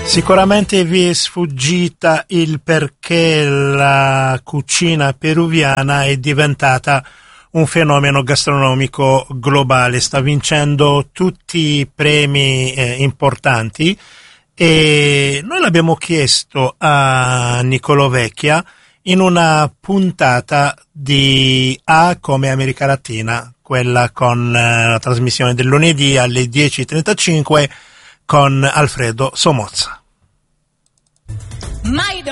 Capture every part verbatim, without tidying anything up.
Sicuramente vi è sfuggita il perché la cucina peruviana è diventata un fenomeno gastronomico globale, sta vincendo tutti i premi eh, importanti, e noi l'abbiamo chiesto a Nicolò Vecchia in una puntata di A come America Latina, quella con eh, la trasmissione del lunedì alle dieci e trentacinque con Alfredo Somozza. Maido.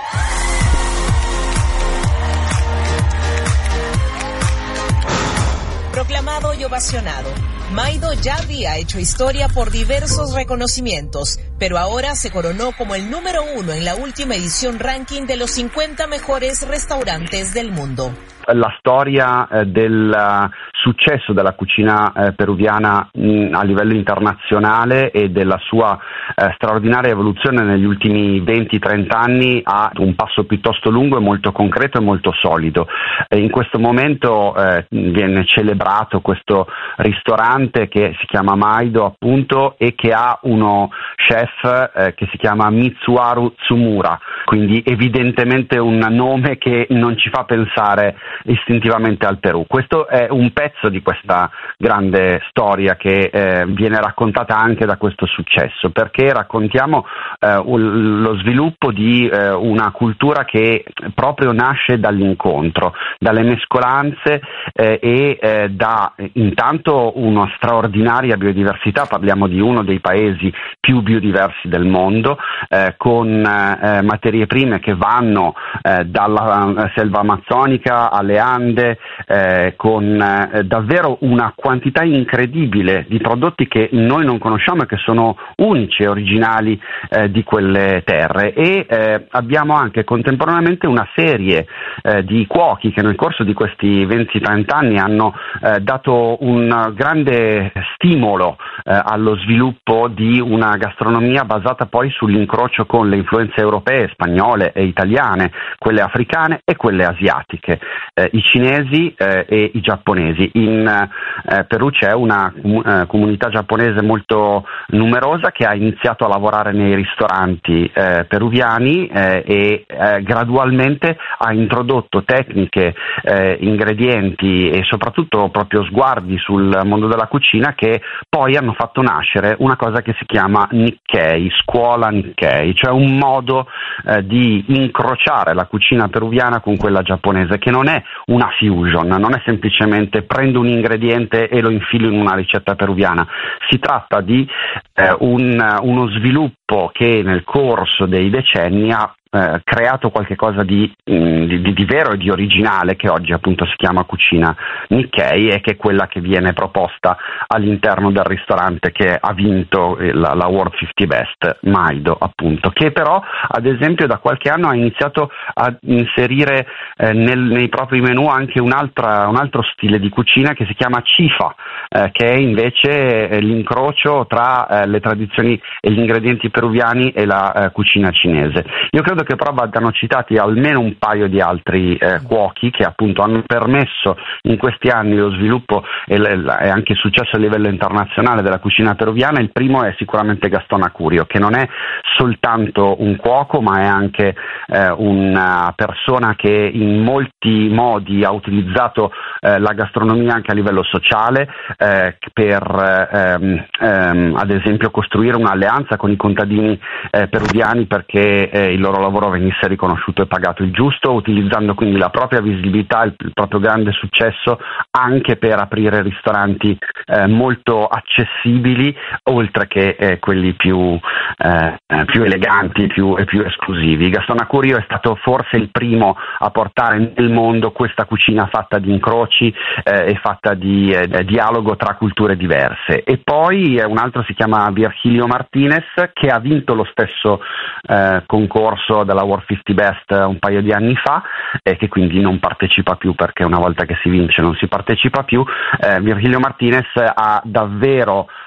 Proclamado y ovacionado, Maido ya había hecho historia por diversos reconocimientos, pero ahora se coronó como el número uno en la última edición ranking de los cincuenta mejores restaurantes del mundo. La storia eh, del uh, successo della cucina eh, peruviana mh, a livello internazionale e della sua eh, straordinaria evoluzione negli ultimi venti trenta anni ha un passo piuttosto lungo e molto concreto e molto solido. E in questo momento eh, viene celebrato questo ristorante che si chiama Maido, appunto, e che ha uno chef eh, che si chiama Mitsuharu Tsumura, quindi evidentemente un nome che non ci fa pensare istintivamente al Perù. Questo è un pezzo di questa grande storia che eh, viene raccontata anche da questo successo, perché raccontiamo eh, un, lo sviluppo di eh, una cultura che proprio nasce dall'incontro, dalle mescolanze eh, e eh, da intanto una straordinaria biodiversità. Parliamo di uno dei paesi più biodiversi del mondo, eh, con eh, materie prime che vanno eh, dalla selva amazzonica alle Ande, eh, con eh, davvero una quantità incredibile di prodotti che noi non conosciamo e che sono unici e originali eh, di quelle terre, e eh, abbiamo anche contemporaneamente una serie eh, di cuochi che nel corso di questi venti trenta anni hanno eh, dato un grande stimolo eh, allo sviluppo di una gastronomia basata poi sull'incrocio con le influenze europee, spagnole e italiane, quelle africane e quelle asiatiche. Eh, i cinesi eh, e i giapponesi. In eh, Perù c'è una eh, comunità giapponese molto numerosa che ha iniziato a lavorare nei ristoranti eh, peruviani eh, e eh, gradualmente ha introdotto tecniche, eh, ingredienti e soprattutto proprio sguardi sul mondo della cucina che poi hanno fatto nascere una cosa che si chiama Nikkei, scuola Nikkei, cioè un modo eh, di incrociare la cucina peruviana con quella giapponese, che non è una fusion, non è semplicemente prendo un ingrediente e lo infilo in una ricetta peruviana. Si tratta di eh, un, uno sviluppo che nel corso dei decenni ha Eh, creato qualche cosa di, di, di vero e di originale, che oggi appunto si chiama cucina Nikkei, e che è quella che viene proposta all'interno del ristorante che ha vinto la, la World cinquanta Best, Maido, appunto, che però ad esempio da qualche anno ha iniziato a inserire eh, nel, nei propri menù anche un'altra, un altro stile di cucina che si chiama Chifa, eh, che è invece eh, l'incrocio tra eh, le tradizioni e gli ingredienti peruviani e la eh, cucina cinese. Io credo che però vadano citati almeno un paio di altri eh, cuochi che appunto hanno permesso in questi anni lo sviluppo e, le, e anche il successo a livello internazionale della cucina peruviana. Il primo è sicuramente Gastón Acurio, che non è soltanto un cuoco ma è anche eh, una persona che in molti modi ha utilizzato eh, la gastronomia anche a livello sociale eh, per ehm, ehm, ad esempio costruire un'alleanza con i contadini eh, peruviani perché eh, il loro lavoro venisse riconosciuto e pagato il giusto, utilizzando quindi la propria visibilità, il, il proprio grande successo anche per aprire ristoranti eh, molto accessibili, oltre che eh, quelli più, eh, più eleganti più, e più esclusivi. Gastón Acurio è stato forse il primo a portare nel mondo questa cucina fatta di incroci eh, e fatta di eh, dialogo tra culture diverse. E poi eh, un altro si chiama Virgilio Martinez, che ha vinto lo stesso eh, concorso della World cinquanta Best un paio di anni fa e che quindi non partecipa più, perché una volta che si vince non si partecipa più. eh, Virgilio Martinez ha davvero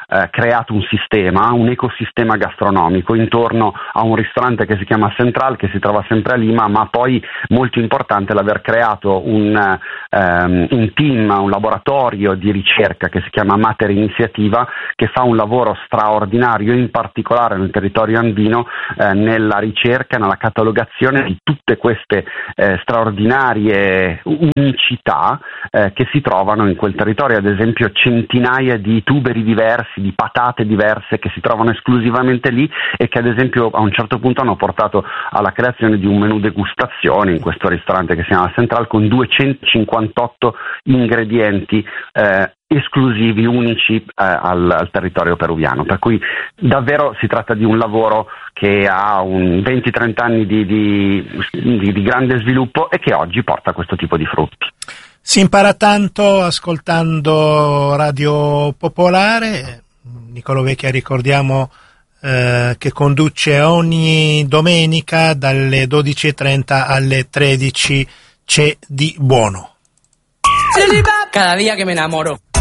eh, creato un sistema, un ecosistema gastronomico intorno a un ristorante che si chiama Central, che si trova sempre a Lima, ma poi molto importante l'aver creato un, ehm, un team, un laboratorio di ricerca che si chiama Mater Iniziativa, che fa un lavoro straordinario, in particolare nel territorio andino, eh, nella ricerca, nella catalogazione di tutte queste eh, straordinarie unicità eh, che si trovano in quel territorio, ad esempio centinaia di tuberi diversi, di patate diverse che si trovano esclusivamente lì e che ad esempio a un certo punto hanno portato alla creazione di un menù degustazione in questo ristorante che si chiama Central, con duecentocinquantotto ingredienti eh, esclusivi, unici eh, al, al territorio peruviano, per cui davvero si tratta di un lavoro che ha un venti trenta anni di, di, di, di grande sviluppo e che oggi porta a questo tipo di frutti. Si impara tanto ascoltando Radio Popolare. Nicolò Vecchia, ricordiamo eh, che conduce ogni domenica dalle dodici e trenta alle tredici. C'è di buono. Cada día que me enamoro.